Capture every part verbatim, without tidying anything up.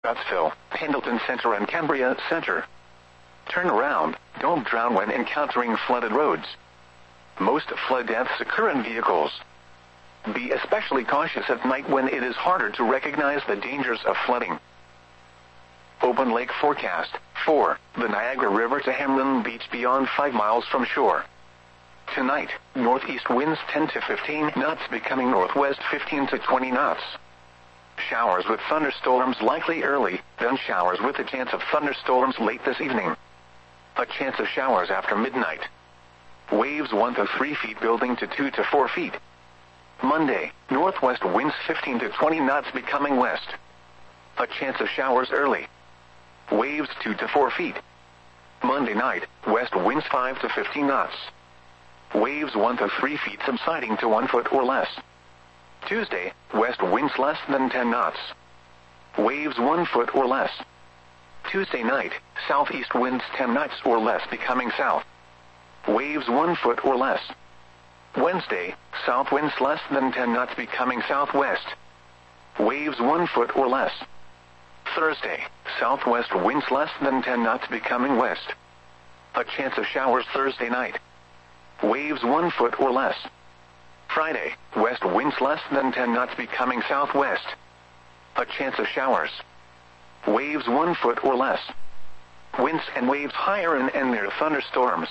Scottsville, Pendleton Center and Cambria Center. Turn around, don't drown when encountering flooded roads. Most flood deaths occur in vehicles. Be especially cautious at night when it is harder to recognize the dangers of flooding. Open lake forecast. four. The Niagara River to Hamlin Beach beyond five miles from shore. Tonight, northeast winds ten to fifteen knots becoming northwest fifteen to twenty knots. Showers with thunderstorms likely early, then showers with a chance of thunderstorms late this evening. A chance of showers after midnight. Waves one to three feet building to two to four feet. Monday, northwest winds fifteen to twenty knots becoming west. A chance of showers early. Waves two to four feet. Monday night, west winds five to fifteen knots. Waves one to three feet subsiding to one foot or less. Tuesday, west winds less than ten knots. Waves one foot or less. Tuesday night, southeast winds ten knots or less becoming south. Waves one foot or less. Wednesday, south winds less than ten knots becoming southwest. Waves one foot or less. Thursday, southwest winds less than ten knots becoming west. A chance of showers Thursday night. Waves one foot or less. Friday, west winds less than ten knots becoming southwest. A chance of showers. Waves one foot or less. Winds and waves higher and, and near thunderstorms.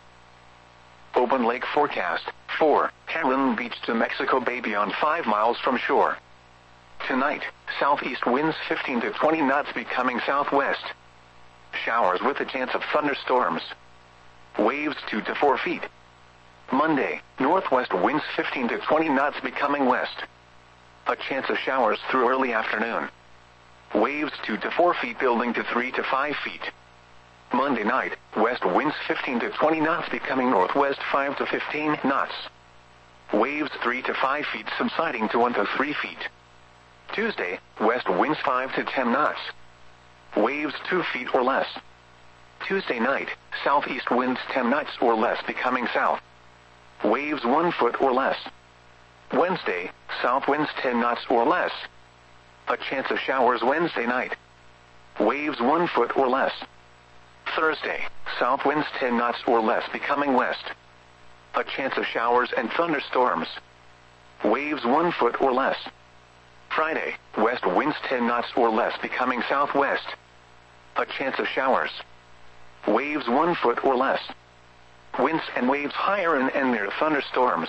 Open lake forecast. four. Hamlin Beach to Mexico Bay beyond five miles from shore. Tonight, southeast winds fifteen to twenty knots becoming southwest. Showers with a chance of thunderstorms. Waves two to four feet. Monday, northwest winds fifteen to twenty knots becoming west. A chance of showers through early afternoon. Waves two to four feet building to three to five feet. Monday night, west winds fifteen to twenty knots becoming northwest five to fifteen knots. Waves three to five feet subsiding to one to three feet. Tuesday, west winds five to ten knots. Waves two feet or less. Tuesday night, southeast winds ten knots or less becoming south. Waves one foot or less. Wednesday, south winds ten knots or less. A chance of showers Wednesday night. Waves one foot or less. Thursday, south winds ten knots or less becoming west. A chance of showers and thunderstorms. Waves one foot or less. Friday, west winds ten knots or less becoming southwest. A chance of showers. Waves one foot or less. Winds and waves higher and, and near thunderstorms.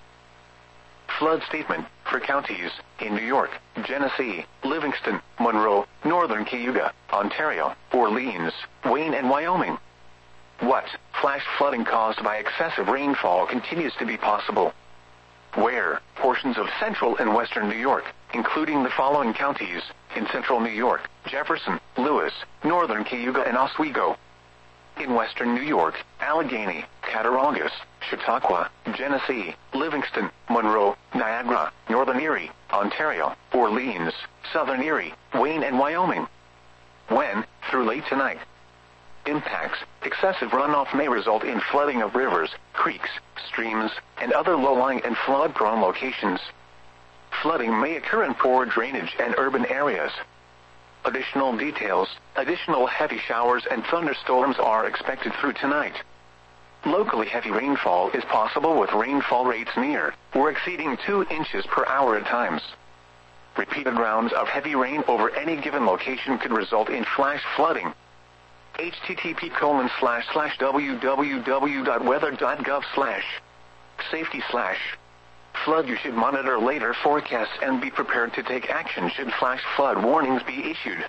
Flood statement for counties in New York, Genesee, Livingston, Monroe, Northern Cayuga, Ontario, Orleans, Wayne and Wyoming. What? Flash flooding caused by excessive rainfall continues to be possible. Where? Portions of central and western New York, including the following counties, in central New York, Jefferson, Lewis, Northern Cayuga and Oswego. In western New York, Allegheny, Cattaraugus, Chautauqua, Genesee, Livingston, Monroe, Niagara, Northern Erie, Ontario, Orleans, Southern Erie, Wayne and Wyoming. When? Through late tonight. Impacts. Excessive runoff may result in flooding of rivers, creeks, streams, and other low-lying and flood-prone locations. Flooding may occur in poor drainage and urban areas. Additional details. Additional heavy showers and thunderstorms are expected through tonight. Locally heavy rainfall is possible with rainfall rates near or exceeding two inches per hour at times. Repeated rounds of heavy rain over any given location could result in flash flooding. http colon slash slash www.weather.gov slash safety slash flood. You should monitor later forecasts and be prepared to take action should flash flood warnings be issued.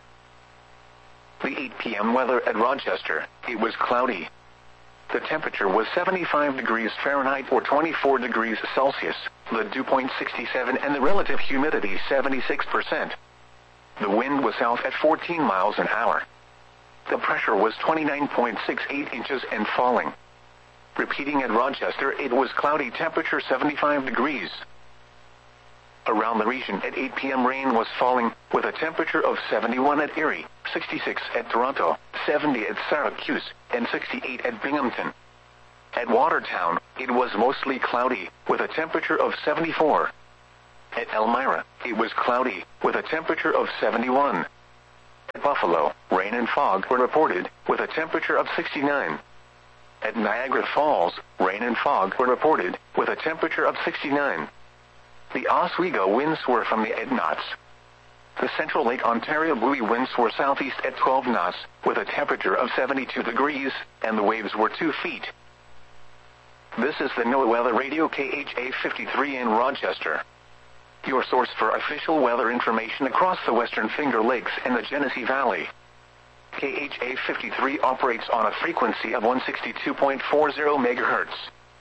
The eight p m weather at Rochester. It was cloudy. The temperature was seventy-five degrees Fahrenheit or twenty-four degrees Celsius, the dew point sixty-seven and the relative humidity seventy-six percent. The wind was south at fourteen miles an hour. The pressure was twenty-nine point six eight inches and falling. Repeating at Rochester, it was cloudy, temperature seventy-five degrees. Around the region at eight p m rain was falling, with a temperature of seventy-one at Erie, sixty-six at Toronto, seventy at Syracuse, and sixty-eight at Binghamton. At Watertown, it was mostly cloudy, with a temperature of seventy-four. At Elmira, it was cloudy, with a temperature of seventy-one. Buffalo, rain and fog were reported, with a temperature of sixty-nine. At Niagara Falls, rain and fog were reported, with a temperature of sixty-nine. The Oswego winds were from the eight knots. The Central Lake Ontario buoy winds were southeast at twelve knots, with a temperature of seventy-two degrees, and the waves were two feet. This is the NOAA Weather Radio K H A fifty-three in Rochester, your source for official weather information across the Western Finger Lakes and the Genesee Valley. K H A fifty-three operates on a frequency of one sixty-two point four zero megahertz.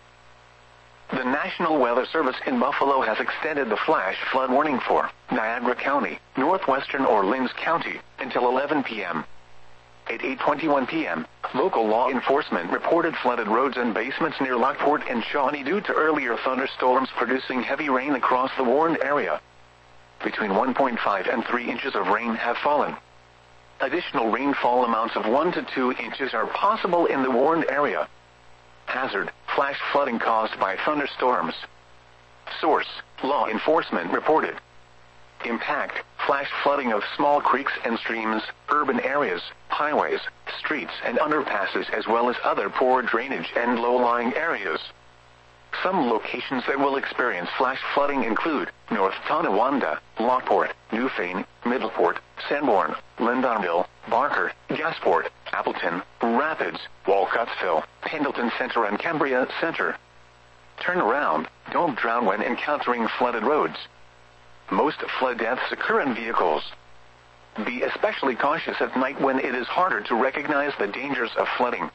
The National Weather Service in Buffalo has extended the flash flood warning for Niagara County, northwestern Orleans County, until eleven p m At eight twenty-one p m, local law enforcement reported flooded roads and basements near Lockport and Shawnee due to earlier thunderstorms producing heavy rain across the warned area. Between one point five and three inches of rain have fallen. Additional rainfall amounts of one to two inches are possible in the warned area. Hazard, flash flooding caused by thunderstorms. Source, law enforcement reported. Impact, flash flooding of small creeks and streams, urban areas, highways, streets and underpasses as well as other poor drainage and low-lying areas. Some locations that will experience flash flooding include North Tonawanda, Lockport, Newfane, Middleport, Sanborn, Lindenville, Barker, Gasport, Appleton, Rapids, Walcottsville, Pendleton Center and Cambria Center. Turn around, don't drown when encountering flooded roads. Most flood deaths occur in vehicles. Be especially cautious at night when it is harder to recognize the dangers of flooding.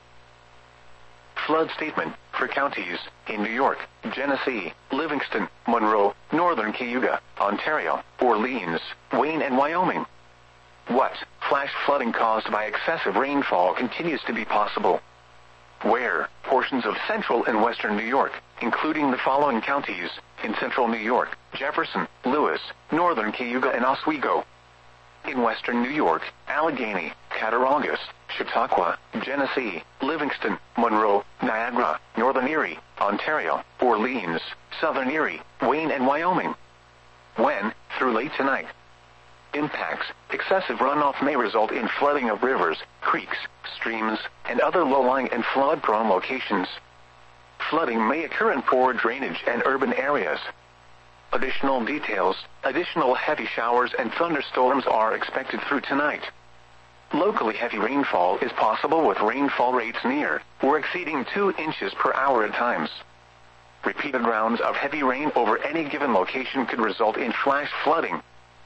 Flood statement for counties in New York, Genesee, Livingston, Monroe, Northern Cayuga, Ontario, Orleans, Wayne and Wyoming. What? Flash flooding caused by excessive rainfall continues to be possible. Where? Portions of central and western New York, including the following counties, in central New York, Jefferson, Lewis, Northern Cayuga and Oswego. In western New York, Allegheny, Cattaraugus, Chautauqua, Genesee, Livingston, Monroe, Niagara, Northern Erie, Ontario, Orleans, Southern Erie, Wayne and Wyoming. When? Through late tonight. Impacts. Excessive runoff may result in flooding of rivers, creeks, streams, and other low-lying and flood-prone locations. Flooding may occur in poor drainage and urban areas. Additional details. Additional heavy showers and thunderstorms are expected through tonight. Locally heavy rainfall is possible with rainfall rates near or exceeding two inches per hour at times. Repeated rounds of heavy rain over any given location could result in flash flooding.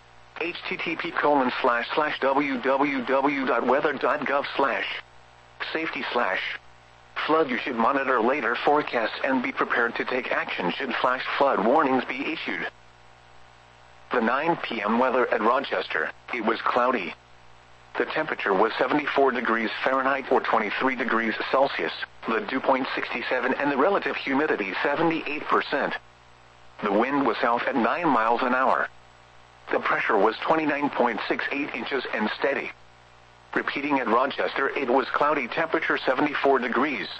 http colon slash slash www.weather.gov slash safety slash flood. You should monitor later forecasts and be prepared to take action should flash flood warnings be issued. The nine p m weather at Rochester. It was cloudy. The temperature was seventy-four degrees Fahrenheit or twenty-three degrees Celsius, the dew point sixty-seven and the relative humidity seventy-eight percent. The wind was south at nine miles an hour. The pressure was twenty-nine point six eight inches and steady. Repeating at Rochester, it was cloudy, temperature seventy-four degrees.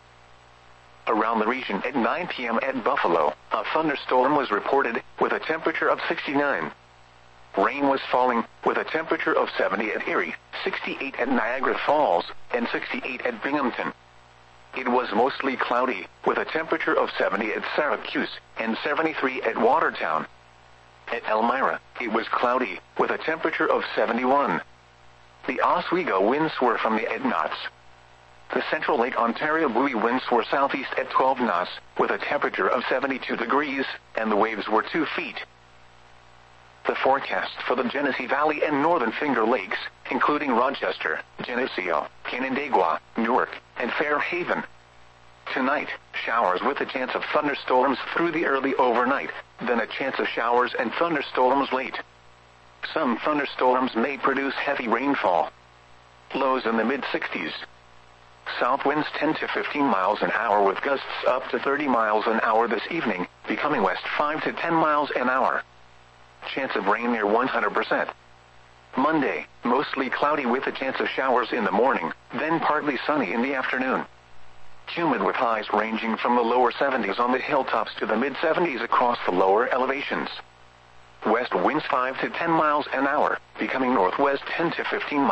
Around the region at nine p m at Buffalo, a thunderstorm was reported with a temperature of sixty-nine. Rain was falling with a temperature of seventy at Erie, sixty-eight at Niagara Falls, and sixty-eight at Binghamton. It was mostly cloudy with a temperature of seventy at Syracuse and seventy-three at Watertown. At Elmira, it was cloudy with a temperature of seventy-one. The Oswego winds were from the eight knots. The Central Lake Ontario buoy winds were southeast at twelve knots with a temperature of seventy-two degrees, and the waves were two feet. The forecast for the Genesee Valley and Northern Finger Lakes, including Rochester, Geneseo, Canandaigua, Newark, and Fairhaven. Tonight, showers with a chance of thunderstorms through the early overnight, then a chance of showers and thunderstorms late. Some thunderstorms may produce heavy rainfall. Lows in the mid sixties. South winds ten to fifteen miles an hour with gusts up to thirty miles an hour this evening, becoming west five to ten miles an hour. Chance of rain near one hundred percent. Monday, mostly cloudy with a chance of showers in the morning, then partly sunny in the afternoon. Humid with highs ranging from the lower seventies on the hilltops to the mid seventies across the lower elevations. West winds five to ten miles an hour, becoming northwest ten to fifteen miles.